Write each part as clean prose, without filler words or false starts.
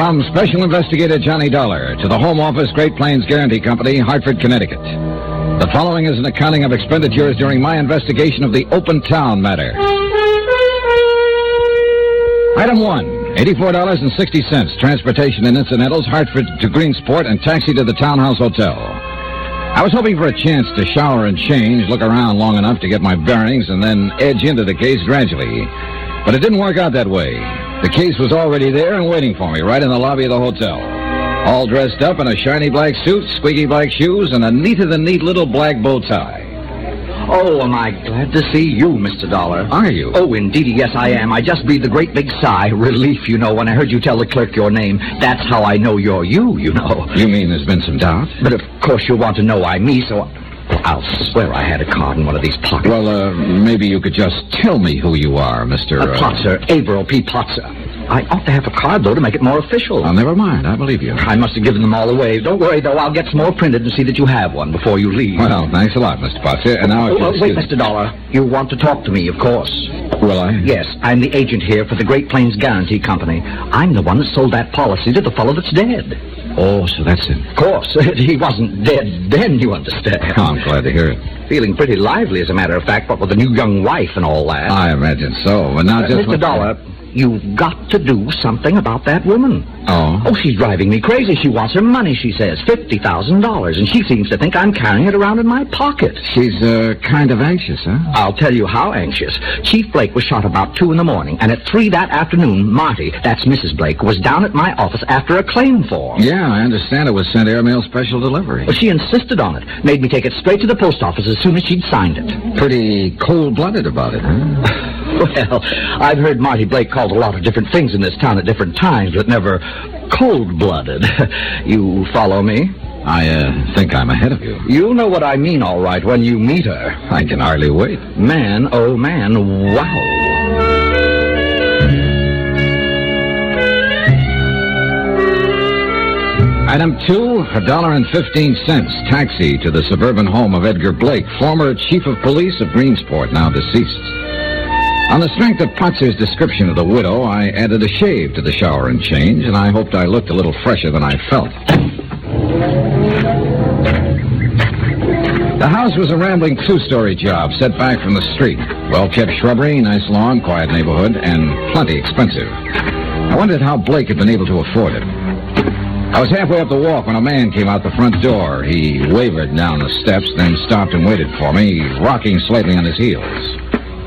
From Special Investigator Johnny Dollar to the Home Office, Great Plains Guarantee Company, Hartford, Connecticut. The following is an accounting of expenditures during my investigation of the Open Town matter. Item 1, $84.60, transportation and incidentals, Hartford to Greensport, and taxi to the Townhouse Hotel. I was hoping for a chance to shower and change, look around long enough to get my bearings, and then edge into the case gradually. But it didn't work out that way. The case was already there and waiting for me right in the lobby of the hotel. All dressed up in a shiny black suit, squeaky black shoes, and a neater-than-neat little black bow tie. Oh, am I glad to see you, Mr. Dollar. Are you? Oh, indeedy, yes, I am. I just breathed a great big sigh. Relief, you know, when I heard you tell the clerk your name. That's how I know you're you, you know. You mean there's been some doubt? But of course you'll want to know I'm me, so I'll swear I had a card in one of these pockets. Well, maybe you could just tell me who you are, Mr. Potzer, Averill P. Potzer. I ought to have a card, though, to make it more official. Oh, never mind. I believe you. I must have given them all away. Don't worry, though. I'll get some more printed and see that you have one before you leave. Well, thanks a lot, Mr. Potzer. And now, wait, Mr. Dollar. You want to talk to me, of course. Will I? Yes, I'm the agent here for the Great Plains Guarantee Company. I'm the one that sold that policy to the fellow that's dead. Oh, so that's it. Of course. He wasn't dead then, you understand. Oh, I'm glad to hear it. Feeling pretty lively, as a matter of fact, what with the new young wife and all that. I imagine so. But now just... Mr. Dollar, you've got to do something about that woman. Oh? Oh, she's driving me crazy. She wants her money, she says. $50,000. And she seems to think I'm carrying it around in my pocket. She's, kind of anxious, huh? I'll tell you how anxious. Chief Blake was shot about 2 in the morning, and at 3 that afternoon, Marty, that's Mrs. Blake, was down at my office after a claim form. Yeah, I understand it was sent airmail special delivery. Well, she insisted on it. Made me take it straight to the post office as soon as she'd signed it. Pretty cold-blooded about it, huh? Well, I've heard Marty Blake called a lot of different things in this town at different times, but never cold-blooded. You follow me? I think I'm ahead of you. You'll know what I mean, all right, when you meet her. I can hardly wait. Man, oh man, wow. Item 2, $1.15, taxi to the suburban home of Edgar Blake, former chief of police of Greensport, now deceased. On the strength of Potzer's description of the widow, I added a shave to the shower and change, and I hoped I looked a little fresher than I felt. The house was a rambling 2-story job set back from the street. Well-kept shrubbery, nice lawn, quiet neighborhood, and plenty expensive. I wondered how Blake had been able to afford it. I was halfway up the walk when a man came out the front door. He wavered down the steps, then stopped and waited for me, rocking slightly on his heels.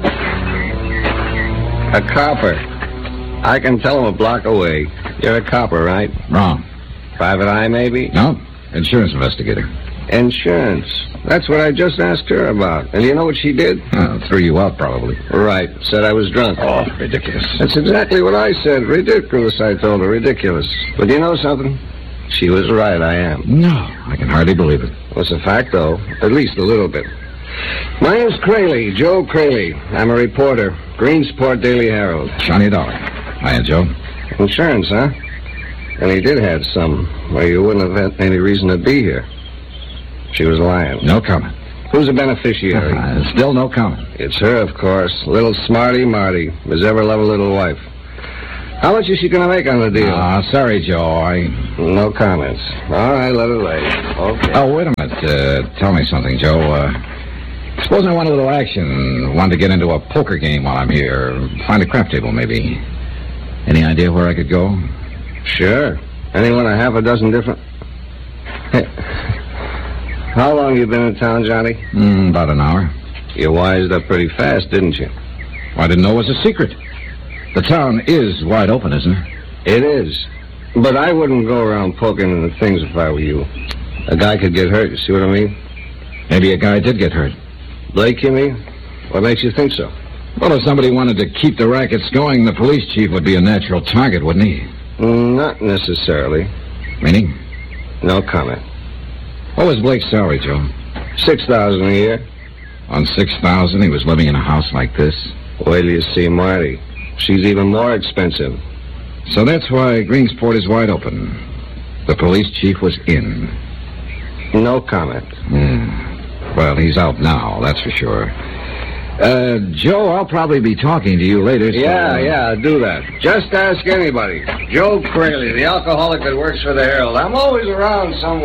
A copper. I can tell him a block away. You're a copper, right? Wrong. Private eye, maybe? No, insurance investigator. Insurance. That's what I just asked her about. And you know what she did? Threw you out, probably. Right. Said I was drunk. Oh, ridiculous. That's exactly what I said. Ridiculous, I told her. Ridiculous. But you know something? She was right, I am. No, I can hardly believe it. Well, it's a fact, though. At least a little bit. My name's Crayley, Joe Crayley. I'm a reporter. Greensport Daily Herald. Johnny Dollar. Hiya, Joe. Insurance, huh? And he did have some, or you wouldn't have had any reason to be here. She was lying. No comment. Who's the beneficiary? Still no comment. It's her, of course. Little smarty Marty. His ever-loving little wife. How much is she going to make on the deal? Sorry, Joe. No comments. All right, let her lay. Okay. Oh, wait a minute. Tell me something, Joe. Suppose I want a little action. Want to get into a poker game while I'm here. Find a crap table, maybe. Any idea where I could go? Sure. Anyone a half a dozen different... How long you been in town, Johnny? About an hour. You wised up pretty fast, didn't you? Well, I didn't know it was a secret. The town is wide open, isn't it? It is. But I wouldn't go around poking into things if I were you. A guy could get hurt, you see what I mean? Maybe a guy did get hurt. Blake, you mean? What makes you think so? Well, if somebody wanted to keep the rackets going, the police chief would be a natural target, wouldn't he? Not necessarily. Meaning? No comment. What was Blake's salary, Joe? $6,000 a year. On $6,000, he was living in a house like this? Wait till you see Marty. She's even more expensive. So that's why Greensport is wide open. The police chief was in. No comment. Well, he's out now, that's for sure. Joe, I'll probably be talking to you later. So... Yeah, do that. Just ask anybody. Joe Crayley, the alcoholic that works for the Herald. I'm always around somewhere.